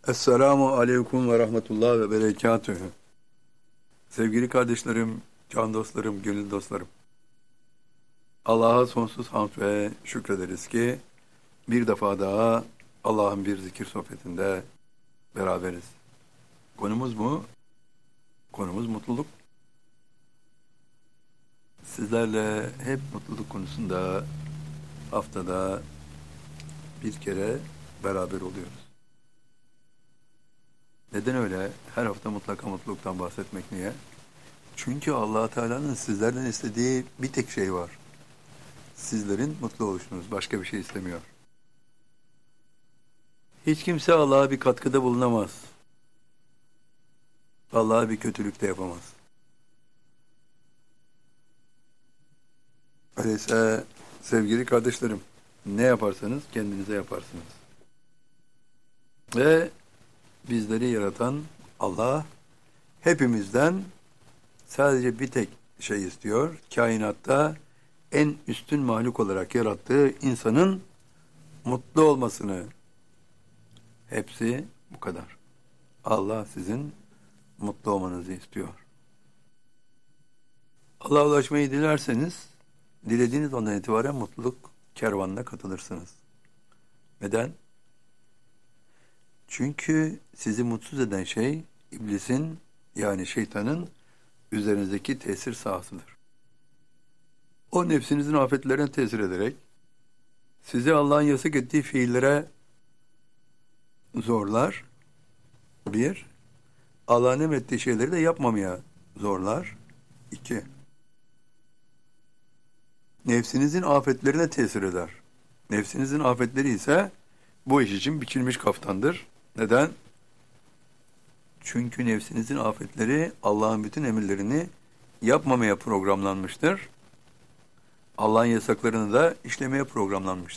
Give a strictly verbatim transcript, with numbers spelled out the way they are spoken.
Esselamu Aleyküm ve Rahmetullah ve Berekatühü. Sevgili kardeşlerim, can dostlarım, gönül dostlarım. Allah'a sonsuz hamd ve şükrederiz ki bir defa daha Allah'ın bir zikir sohbetinde beraberiz. Konumuz mu? Konumuz mutluluk. Sizlerle hep mutluluk konusunda haftada bir kere beraber oluyoruz. Neden öyle? Her hafta mutlaka mutluluktan bahsetmek niye? Çünkü Allah Teala'nın sizlerden istediği bir tek şey var. Sizlerin mutlu oluşunuz. Başka bir şey istemiyor. Hiç kimse Allah'a bir katkıda bulunamaz. Allah'a bir kötülük de yapamaz. Öyleyse sevgili kardeşlerim, ne yaparsanız kendinize yaparsınız. Ve bizleri yaratan Allah hepimizden sadece bir tek şey istiyor. Kainatta en üstün mahluk olarak yarattığı insanın mutlu olmasını. Hepsi bu kadar. Allah sizin mutlu olmanızı istiyor. Allah'a ulaşmayı dilerseniz, dilediğiniz ondan itibaren mutluluk kervanına katılırsınız. Neden? Çünkü sizi mutsuz eden şey, iblisin yani şeytanın üzerinizdeki tesir sahasıdır. O nefsinizin afetlerine tesir ederek, sizi Allah'ın yasak ettiği fiillere zorlar. Bir, Allah'ın emrettiği şeyleri de yapmamaya zorlar. İki, nefsinizin afetlerine tesir eder. Nefsinizin afetleri ise bu iş için biçilmiş kaftandır. Neden? Çünkü nefsinizin afetleri Allah'ın bütün emirlerini yapmamaya programlanmıştır. Allah'ın yasaklarını da işlemeye programlanmıştır.